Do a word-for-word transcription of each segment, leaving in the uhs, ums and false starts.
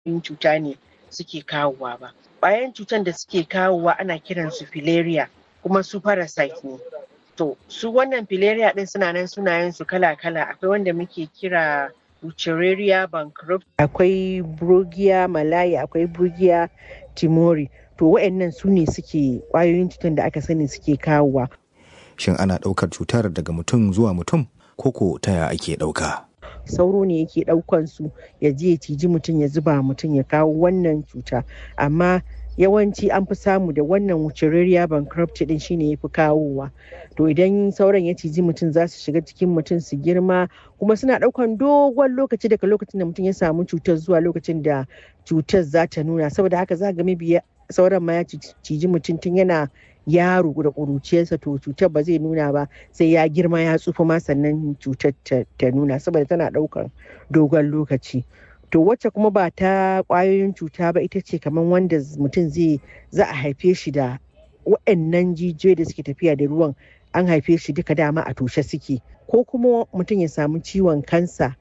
ƙwayoyin cuta ne suke kawowa ba. Ƙwayoyin cutan da suke kawowa ana kiransu filaria kuma su parasite ne. To su wannan filaria ɗin suna nan sunayen su kala-kala, akwai wanda muke kira Wuchereria bancrofti, akwai Brugia malaya, akwai Brugia timori. To waɗannan su ne suke ƙwayoyin cutan da aka sani suke kawowa. Shin ana ɗaukar cutar daga mutum zuwa mutum koko ta ya ake ɗauka? Sauro ne yake ɗaukan su ya je ya ciji mutum ya zuba mutum ya kawo wannan cuta, amma yawanci an fi samu da wannan Wuchereria bancrofti din shine yafi kawowa. To idan sauran ya ciji mutum za su shiga cikin mutum su girma, kuma suna ɗaukan dogon lokaci daga lokacin da mutum ya samu cutar zuwa lokacin da cutar za ta nuna. Saboda haka za ga mabiya sauran ma ya ciji mutum tun yana yaro da ƙuruciyarsa, to cutar ba zai nuna ba sai ya girma ya tsufa ma sannan cutar ta nuna, saboda tana ɗaukan dogon lokaci. To wacce kuma ba ta ƙwayoyin cuta ba ita ce kamar wanda mutum zai za a haife shi da waɗannan jijiyoyi da suke tafiya da ruwan, an haife shi duka dama a toshe suke, ko kuma mutum ya samu ciwon kansa,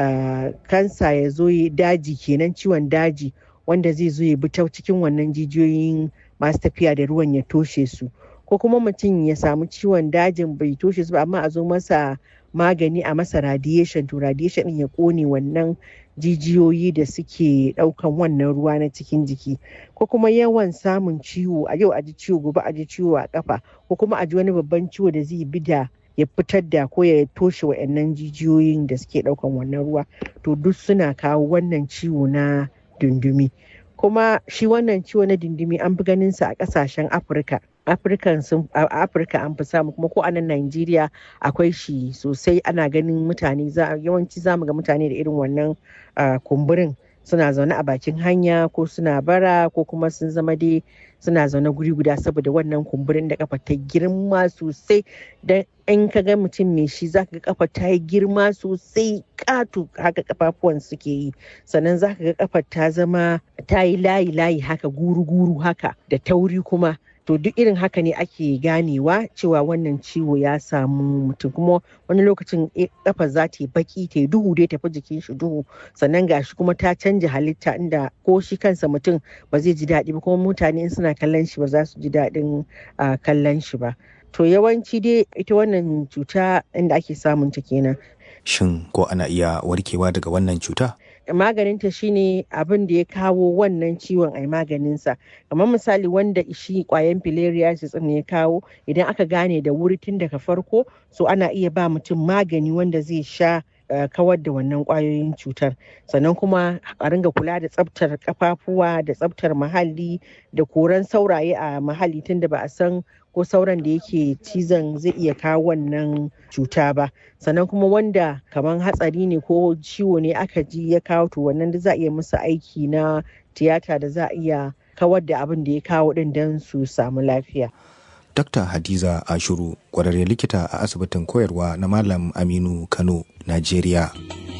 kansa ya zo daji kenan, ciwon daji wanda zai zo ya bi ta cikin wannan jijiyoyin masu tafiya da ruwan ya toshe su, ko kuma mutum ya samu ciwon dajin bai toshe su ba amma a zo masa magani a masa radiation, to radiation din ya kone wannan jijiyoyi da suke daukan wannan ruwa na cikin jiki, ko kuma yawan samun ciwo, a yau a ji ciwo gobe a ji ciwo a kafa, ko kuma a ji wani babban ciwo da zai bi da ya fitar da ko ya toshe wa'annan jijiyoyin da suke daukan wannan ruwa. To duk suna kawo wannan ciwo na dundumi. Kuma shi wannan ciwo na dindimi an fi ganin sa a kasashen Afirka. Afirka sun a Afirka an fi samu, kuma ko a nan Najeriya akwai shi sosai. Ana ganin mutane yawanci zamu ga mutane da irin wannan kumburin suna zaune a bakin hanya ko suna bara ko kuma sun zama dai suna zaune guri guda saboda wannan kumburin da kafa ta girma sosai. Dan in ka ga mutum mai shi zaka ga kafa ta yi girma sosai, ƙato haka kafafuwan suke yi, sannan zaka ga kafa ta zama ta yi layi layi haka guru guru haka da tauri kuma. To duk irin haka ne ake ganewa cewa wannan ciwo ya samu mutum. Kuma wani lokacin kafa za ta yi baki, ta yi duhu dai tafi jikin shi duhu, sannan gashi kuma ta canja halitta inda ko shi kansa mutum ba zai ji daɗi ba, kuma mutane in suna kallon shi ba za su ji daɗin kallon shi ba. To yawanci dai ita wannan cuta inda ake samun ta kenan. Shin ko ana iya warkewa daga wannan cuta? Maganinta shine abin da ya kawo wannan ciwon ai maganinsa. Kamar misali wanda shi kwayan filariasis ne ya kawo, idan aka gane da wuri tun daga farko, so ana iya ba mutum magani wanda zai sha Uh, kawar da wannan kwayoyin cutar. Sannan kuma a ringa kula da tsabtar kafafuwa da tsabtar muhalli da koran sauraye a muhalli, tunda ba a san ko sauran da yake cizon zai iya kawo wannan cuta ba. Sannan kuma wanda kamar hatsari ne ko ciwo ne aka ji ya kawo, to wannan da za a iya musu aiki na tiyata da za a iya kawar da abin da ya kawo din don su samu lafiya. Dokta Hadiza Ashuru, kwararre likita a asibitin koyarwa na Malam Aminu Kano, Najeriya.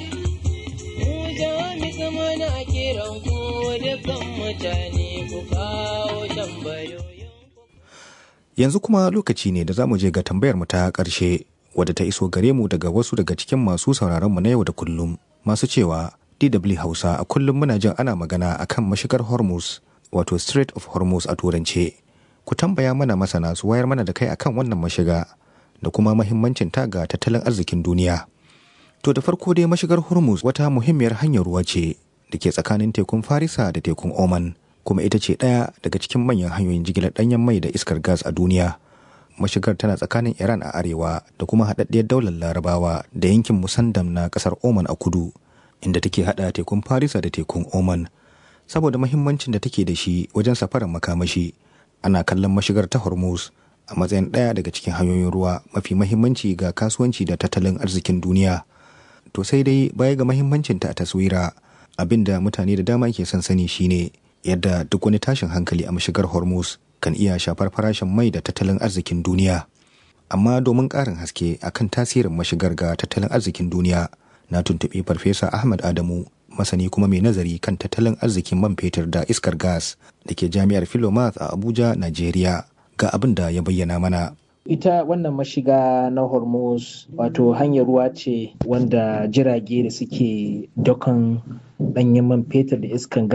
Yanzu kuma lokaci ne da za mu je ga tambayar mu ta ƙarshe, wadda ta iso gare mu daga wasu daga cikin masu sauraron mu na yau da kullum, masu cewa D W Hausa a kullum muna jin ana magana akan mashigar Hormuz, wato Strait of Hormuz a turance. Ku tambaya mana masana su wayar mana da kai akan wannan mashiga da kuma mahimmancin ta ga tattalin arzikin duniya. To da farko dai mashigar Hormuz wata muhimmiyar hanyar ruwa ce da ke tsakanin tekun Farisa da tekun Oman, kuma ita ce ɗaya daga cikin manyan hanyoyin jigilar ɗanyen mai da iskar gas a duniya. Mashigar tana tsakanin Iran a arewa da kuma haɗaɗɗiyar daular Larabawa da yankin Musandam na ƙasar Oman a kudu, inda take haɗa tekun Farisa da tekun Oman. Saboda mahimmancin da take da shi wajen safarar makamashi, ana kallon mashigar ta Hormuz a matsayin ɗaya daga cikin hanyoyin ruwa mafi mahimmanci ga kasuwanci da tattalin arzikin duniya. To sai dai baya ga mahimmancinta a taswira, abinda mutane da dama ke son sani shine yadda duk wani tashin hankali a mashigar Hormuz kan iya shafar farashin mai da tattalin arzikin duniya. Amma domin ƙarin haske akan tasirin mashigar ga tattalin arzikin duniya, na tuntuɓi Farfesa Ahmad Adamu, masani kuma mai nazari kan tattalin arzikin man fetur da iskar gas da ke jami'ar Philomath a Abuja, Najeriya, ga abin da ya bayyana mana. Ita wannan mashiga na Hormuz wato hanyar ruwa ce wanda jirage da suke dokan ɗanyen man fetur da iskan